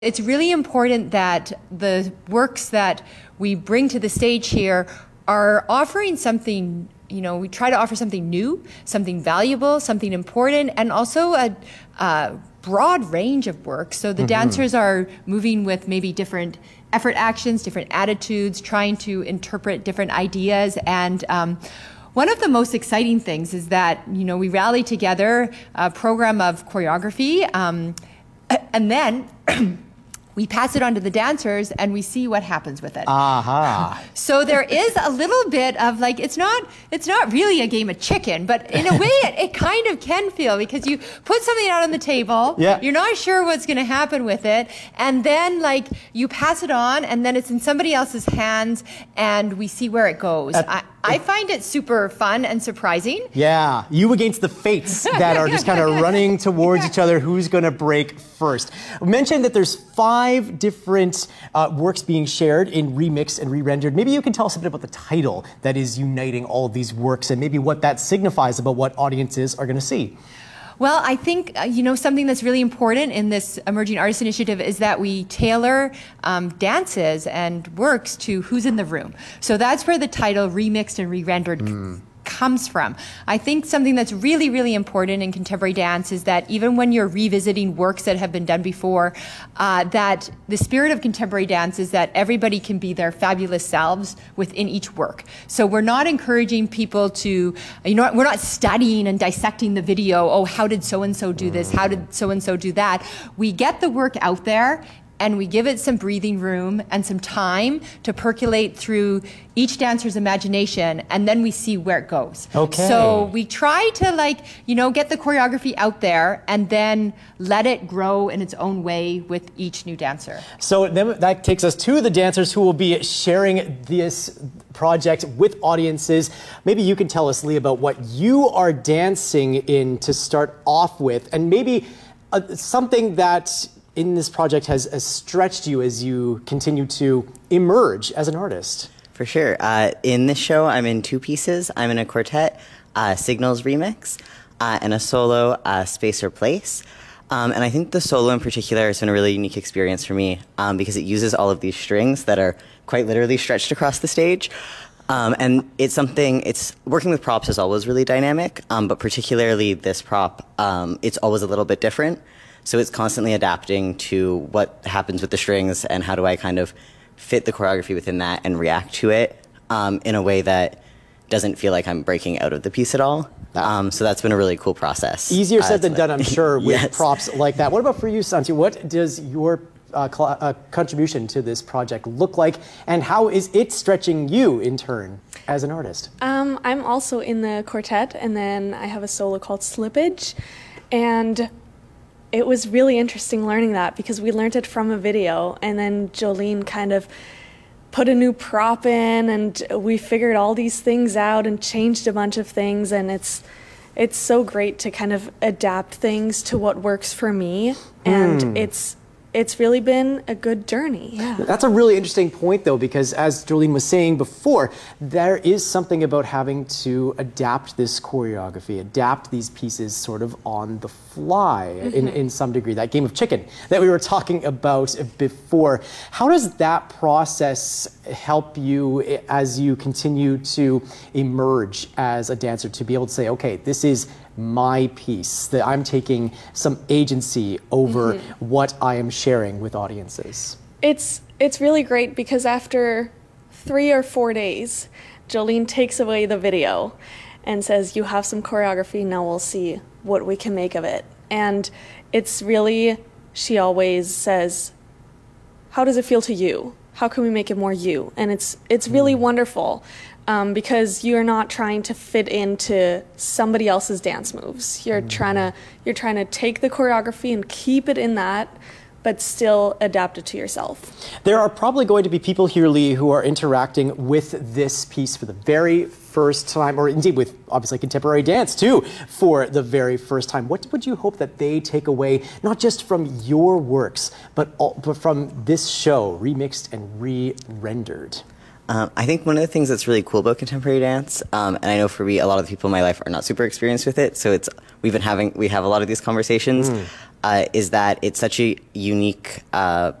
It's really important that the works that we bring to the stage here are offering something, we try to offer something new, something valuable, something important, and also a broad range of work. So the dancers are moving with maybe different effort actions, different attitudes, trying to interpret different ideas. And one of the most exciting things is that, we rally together a program of choreography, and then we pass it on to the dancers and we see what happens with it. So there is a little bit of it's not really a game of chicken, but in a way it kind of can feel, because you put something out on the table, you're not sure what's going to happen with it, and then you pass it on and then it's in somebody else's hands and we see where it goes. I find it super fun and surprising. Yeah, you against the fates that are just kind of running towards each other. Who's going to break first? I mentioned that there's 5 different works being shared in Remixed and Re-rendered. Maybe you can tell us a bit about the title that is uniting all of these works and maybe what that signifies about what audiences are going to see. Well, I think, something that's really important in this Emerging Artists Initiative is that we tailor dances and works to who's in the room. So that's where the title Remixed and Re-rendered comes from. I think something that's really, really important in contemporary dance is that even when you're revisiting works that have been done before, that the spirit of contemporary dance is that everybody can be their fabulous selves within each work. So we're not encouraging people to, we're not studying and dissecting the video. Oh, how did so-and-so do this? How did so-and-so do that? We get the work out there and we give it some breathing room and some time to percolate through each dancer's imagination, and then we see where it goes. Okay. So we try to get the choreography out there and then let it grow in its own way with each new dancer. So then that takes us to the dancers who will be sharing this project with audiences. Maybe you can tell us, Lee, about what you are dancing in to start off with, and maybe something that in this project has stretched you as you continue to emerge as an artist. For sure. In this show, I'm in 2 pieces. I'm in a quartet, Signals Remix, and a solo, Space or Place. And I think the solo in particular has been a really unique experience for me because it uses all of these strings that are quite literally stretched across the stage. And it's working with props is always really dynamic, but particularly this prop, it's always a little bit different. So it's constantly adapting to what happens with the strings and how do I kind of fit the choreography within that and react to it in a way that doesn't feel like I'm breaking out of the piece at all. So that's been a really cool process. Easier said than done, I'm sure, with Yes. props like that. What about for you, Santi? What does your contribution to this project look like, and how is it stretching you in turn as an artist? I'm also in the quartet, and then I have a solo called Slippage, and it was really interesting learning that because we learned it from a video, and then Jolene kind of put a new prop in, and we figured all these things out and changed a bunch of things, and it's so great to kind of adapt things to what works for me, and it's really been a good journey. Yeah. That's a really interesting point, though, because as Jolene was saying before, there is something about having to adapt this choreography, adapt these pieces sort of on the fly in some degree, that game of chicken that we were talking about before. How does that process help you as you continue to emerge as a dancer to be able to say, okay, this is my piece, that I'm taking some agency over what I am sharing with audiences? It's really great because after 3 or 4 days, Jolene takes away the video and says, you have some choreography, now we'll see what we can make of it. And it's really, she always says, how does it feel to you? How can we make it more you? And it's really wonderful. Because you're not trying to fit into somebody else's dance moves. You're trying to take the choreography and keep it in that, but still adapt it to yourself. There are probably going to be people here, Lee, who are interacting with this piece for the very first time, or indeed with obviously contemporary dance too, for the very first time. What would you hope that they take away, not just from your works, but from this show, Remixed and Re-rendered? I think one of the things that's really cool about contemporary dance, and I know for me, a lot of the people in my life are not super experienced with it, so we have a lot of these conversations, is that it's such a unique